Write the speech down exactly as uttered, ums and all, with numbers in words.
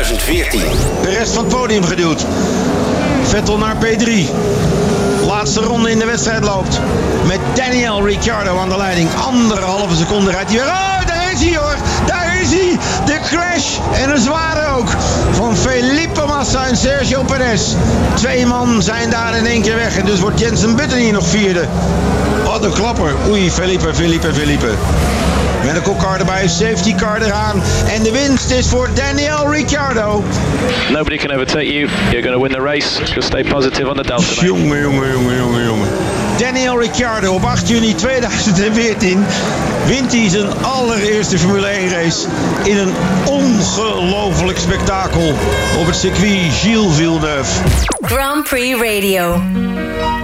tweeduizend veertien. De rest van het podium geduwd. Vettel naar P drie. Laatste ronde in de wedstrijd loopt. Met Daniel Ricciardo aan de leiding. Anderhalve seconde rijdt hij weer. Oh, daar is hij hoor. Daar is hij. De crash. En een zware ook. Van Felipe Massa en Sergio Perez. Twee man zijn daar in één keer weg. En dus wordt Jensen Button hier nog vierde. Wat een klapper. Oei, Felipe, Felipe, Felipe. Met een kopcar erbij, safety car eraan. En de winst is voor Daniel Ricciardo. Nobody can overtake you. You're going to win the race. Just stay positive on the delta. Mate. Jongen, jongen, jongen, jongen, jongen. Daniel Ricciardo op acht juni tweeduizend veertien wint hij zijn allereerste Formule één race in een ongelooflijk spektakel op het circuit Gilles Villeneuve. Grand Prix Radio.